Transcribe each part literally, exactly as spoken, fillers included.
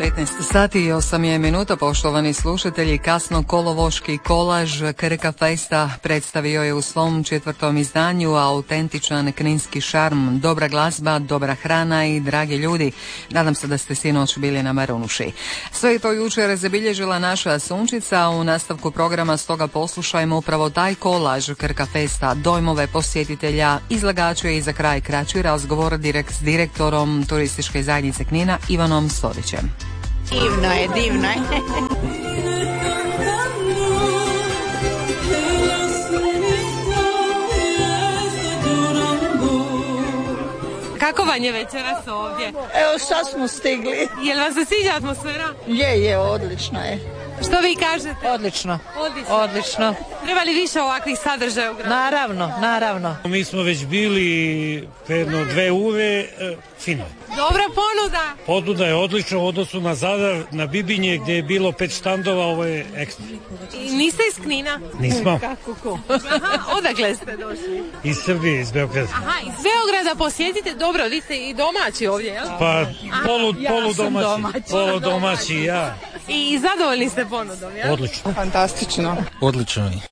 petnaest sati i osam je minuta, poštovani slušatelji. Kasno kolovoški kolaž Krka Festa predstavio je u svom četvrtom izdanju autentičan kninski šarm, dobra glazba, dobra hrana i dragi ljudi. Nadam se da ste sinoć bili na Marunuši. Sve je to jučer zabilježila naša Sunčica. U nastavku programa stoga poslušajmo upravo taj kolaž Krka Festa, dojmove posjetitelja, izlagače i za kraj kraći razgovor direkt s direktorom turističke zajednice Knina Ivanom Sodićem. Divno je, divno je. Kako vam je večeras ovdje? Evo sad smo stigli. Jel vam se sviđa atmosfera? Je, je, odlično je. Što vi kažete? Odlično. Odlično. Odlično. Treba li više ovakvih sadržaja u gradu? Naravno, naravno. Mi smo već bili jedno dve uve, e, fino. Dobra ponuda. Ponuda je odlična u odnosu na Zadar, na Bibinje gdje je bilo pet štandova, ovo je ekstra. I niste iz Knina? Nismo. Kako ko? Aha, odakle ste došli? Iz Srbije, iz Beograda. Aha, iz Beograda posjetite, dobro, vi ste i domaći ovdje, jel? Pa polu, ja polu sam domaći, domaći. polu domaći, ja. I zadovoljni ste ponudom, jel? Odlično. Fantastično. Odlično je.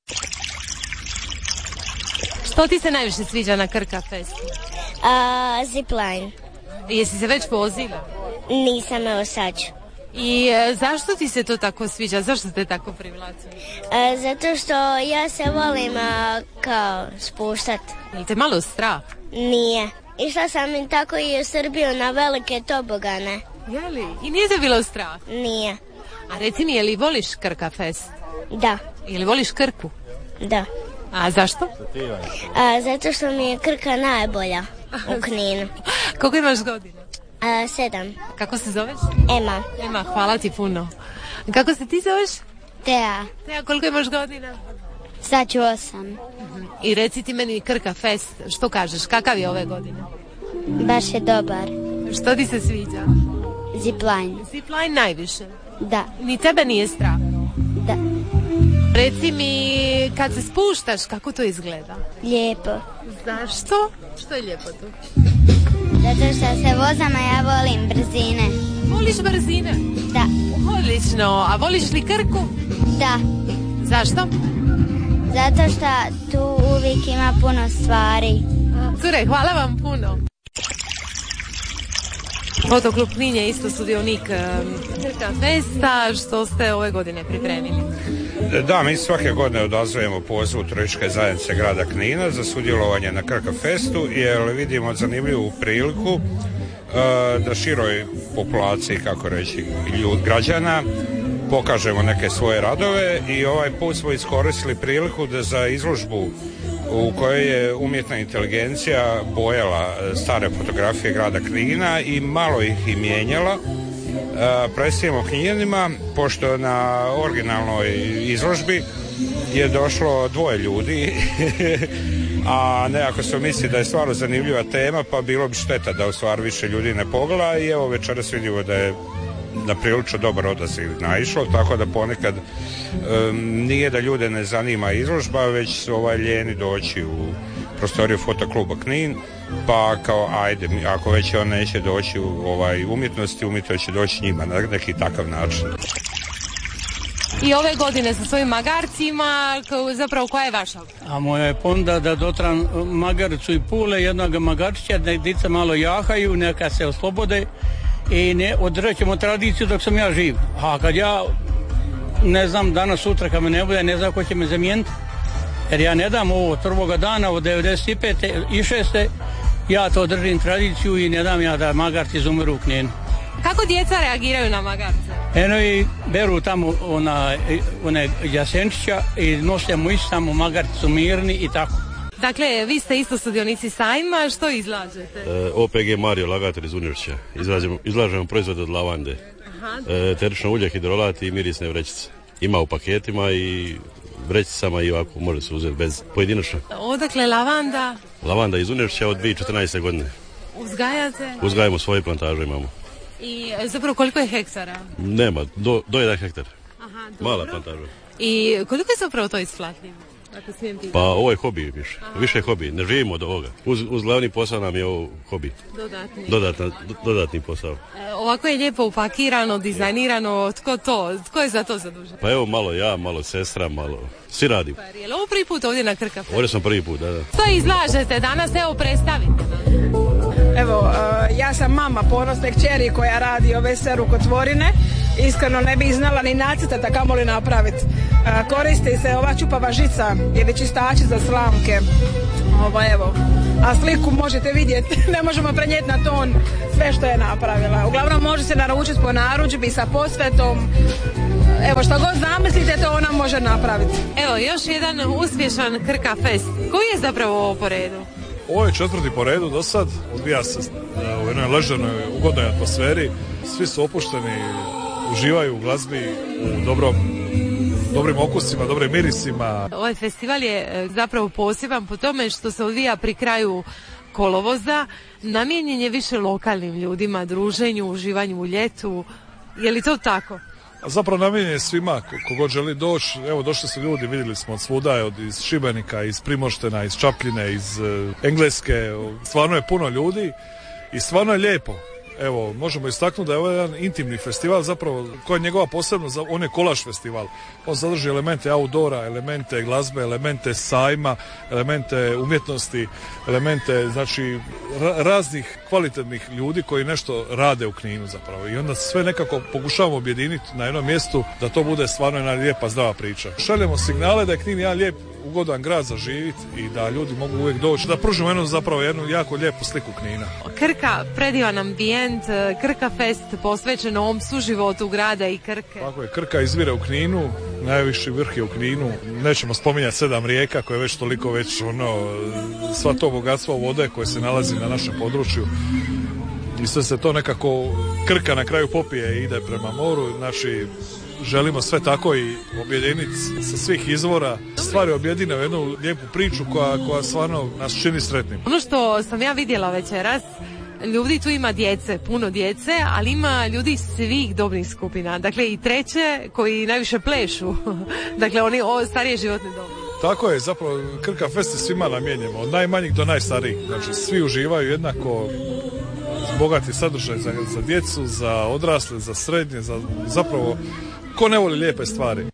Što ti se najviše sviđa na Krka Festu? A, zipline. Jesi se već vozila? Nisam, evo sad ću. I e, zašto ti se to tako sviđa? Zašto te tako privlači? A, zato što ja se volim a, kao spuštat. Jel te malo strah? Nije. Išla sam i tako i u Srbiju na velike tobogane. Jeli? I nije te bilo strah? Nije. A reci mi, je li voliš Krka Fest? Da, Je li voliš Krku? da. A zašto? A, zato što mi je Krka najbolja u Kninu. Koliko imaš godina? A, sedam. Kako se zoveš? Ema. Ema, hvala ti puno. Kako se ti zoveš? Tea. Teja, koliko imaš godina? Sad ću osam. I reci ti meni Krka Fest, što kažeš, kakav je ove godine? Baš je dobar. Što ti se sviđa? Zipline. Zipline najviše. Da, Ni tebe nije strah. da. Reci mi, kad se spuštaš, kako to izgleda? Lijepo. Zašto? Što je lijepo tu? Zato što se vozama ja volim brzine. Voliš brzine? Da, Odlično. A voliš li Krku? da. Zašto? Zato što tu uvijek ima puno stvari. Cure, hvala vam puno. Fotoklub Knin je isto sudionik Krka Festa. Što ste ove godine pripremili? Da, mi svake godine odazvajemo pozivu turističke zajednice grada Knina za sudjelovanje na Krka Festu, jer vidimo zanimljivu priliku uh, da široj populaciji, kako reći, ljud građana pokažemo neke svoje radove i ovaj put smo iskoristili priliku da za izložbu u kojoj je umjetna inteligencija bojala stare fotografije grada Knina i malo ih i mijenjala, predstavimo Kninjanima, pošto na originalnoj izložbi je došlo dvoje ljudi a nekako smo misli da je stvarno zanimljiva tema, pa bilo bi šteta da u stvari više ljudi ne pogleda i evo večeras vidimo da je na prilično dobar odaziv naišlo, tako da ponekad um, nije da ljude ne zanima izložba, već su ovaj ljeni doći u prostoriju Fotokluba Knin, pa kao ajde, ako već on neće doći u ovaj umjetnosti, umjetnost će doći njima na neki takav način. I ove godine sa svojim magarcima, zapravo koja je vaša? A moja je ponuda da dotram magarcu i pule jednog magarčića, da dica malo jahaju, neka se oslobode i ne održat ćemo tradiciju dok sam ja živ. A kad ja, ne znam, danas, sutra kad me ne bude, ne znam ko će me zamijeniti. Jer ja ne dam ovo prvoga dana od devedeset pete i šeste ja to držim tradiciju i ne dam ja da magarci izumiru u Kninu. Kako djeca reagiraju na magarce? Eno i beru tamo ona, one jasenčića i nose mu isto tamo, magarci su mirni i tako. Dakle, vi ste isto sudionici sajma, što izlažete? E, O P G Mario, lagator iz Univršća. Izlažemo, izlažemo proizvode od lavande. E, eterično ulje, hidrolat i mirisne vrećice. Ima u paketima i vrećicama i ovako može se uzeti bez pojedinačno. Odakle lavanda? Lavanda iz Univršća od dvije tisuće četrnaeste. godine. Uzgajate? Uzgajamo svoje plantaže, imamo. I zapravo koliko je hektara? Nema, do, do jedan hektar. Aha, dobro. Mala plantaža. I koliko je zapravo to isplatljivo? Ako smijem pitati. Pa ovo je hobi više, više je hobi, ne živimo od ovoga. Uz, uz glavni posao nam je ovo hobi. Dodatni. Dodatna, dodatni posao. E, ovako je lijepo upakirano, dizajnirano, tko to, tko je za to zadužen? Pa evo malo ja, malo sestra, malo, svi radimo. Je li ovo prvi put ovdje na Krka Festu? Ovdje sam prvi put, da, da. Što izlažete danas, evo predstavite. Evo, uh, ja sam mama ponosne kćeri koja radi ove sve rukotvorine. Iskreno ne bih znala ni nacrtati, a kamoli napraviti. Uh, koristi se ova čupava žica ili čistači za slamke. Ovo, evo. A sliku možete vidjeti, ne možemo prenijeti na ton sve što je napravila. Uglavnom može se naručiti po narudžbi sa posvetom. Evo, što god zamislite, to ona može napraviti. Evo, još jedan uspješan Krka Fest. Koji je zapravo ovo po redu? Ovo je četvrti po redu do sad, odvija se u jednoj ležernoj, ugodnoj atmosferi. Svi su opušteni, uživaju u glazbi, u dobrom, dobrim okusima, dobrim mirisima. Ovaj festival je zapravo poseban po tome što se odvija pri kraju kolovoza. Namijenjen je više lokalnim ljudima, druženju, uživanju u ljetu. Je li to tako? Zapravo namijenjen je svima, kogod želi doći. Evo, došli su ljudi, vidjeli smo od svuda, od, iz Šibenika, iz Primoštena, iz Čapljine, iz uh, Engleske. Stvarno je puno ljudi i stvarno je lijepo. Evo, možemo istaknuti da je ovo jedan intimni festival, zapravo, koja je njegova posebnost, on je kolaž festival. On sadrži elemente outdoora, elemente glazbe, elemente sajma, elemente umjetnosti, elemente, znači, ra- raznih kvalitetnih ljudi koji nešto rade u Kninu zapravo. I onda sve nekako pokušavamo objediniti na jednom mjestu da to bude stvarno jedna lijepa, zdrava priča. Šaljemo signale da je Knin jedan lijep, ugodan grad za živjeti i da ljudi mogu uvijek doći, da pružimo jednu zapravo jednu jako lijepu sliku Knina. Krka, predivan ambijent, Krka Fest posvećen ovom suživotu grada i Krke. Tako je, Krka izvire u Kninu, najviši vrh je u Kninu, nećemo spominjati sedam rijeka koje je već toliko već ono, sva to bogatstvo vode koje se nalazi na našem području. I sve se to nekako Krka na kraju popije i ide prema moru, znači želimo sve tako i objediniti sa svih izvora, stvari objedine u jednu lijepu priču koja, koja stvarno nas čini sretnim. Ono što sam ja vidjela večeras, ljudi tu ima djece, puno djece, ali ima ljudi svih dobnih skupina. Dakle i treće koji najviše plešu. Dakle oni o, starije životne dobi. Tako je, zapravo Krka Fest je svima namijenjeno, od najmanjih do najstarijih. Znači svi uživaju jednako, bogati sadržaj za, za djecu, za odrasle, za srednje, za, zapravo ko ne voli lijepe stvari.